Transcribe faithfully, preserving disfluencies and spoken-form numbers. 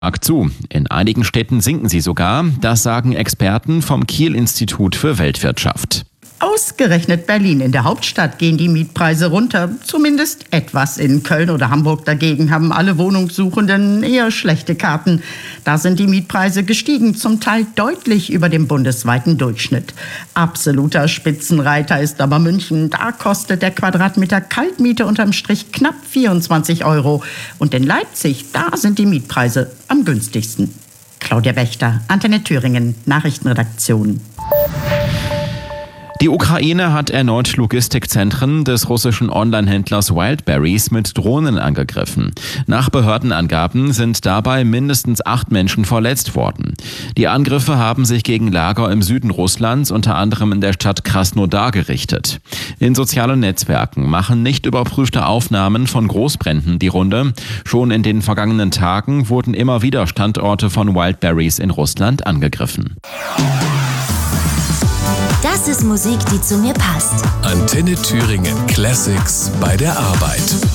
Stark zu. In einigen Städten sinken sie sogar. Das sagen Experten vom Kiel-Institut für Weltwirtschaft. Ausgerechnet Berlin, in der Hauptstadt, gehen die Mietpreise runter. Zumindest etwas. In Köln oder Hamburg dagegen haben alle Wohnungssuchenden eher schlechte Karten. Da sind die Mietpreise gestiegen, zum Teil deutlich über dem bundesweiten Durchschnitt. Absoluter Spitzenreiter ist aber München. Da kostet der Quadratmeter Kaltmiete unterm Strich knapp vierundzwanzig Euro. Und in Leipzig, da sind die Mietpreise am günstigsten. Claudia Wächter, Antenne Thüringen, Nachrichtenredaktion. Die Ukraine hat erneut Logistikzentren des russischen Onlinehändlers Wildberries mit Drohnen angegriffen. Nach Behördenangaben sind dabei mindestens acht Menschen verletzt worden. Die Angriffe haben sich gegen Lager im Süden Russlands, unter anderem in der Stadt Krasnodar, gerichtet. In sozialen Netzwerken machen nicht überprüfte Aufnahmen von Großbränden die Runde. Schon in den vergangenen Tagen wurden immer wieder Standorte von Wildberries in Russland angegriffen. Das ist Musik, die zu mir passt. Antenne Thüringen Classics bei der Arbeit.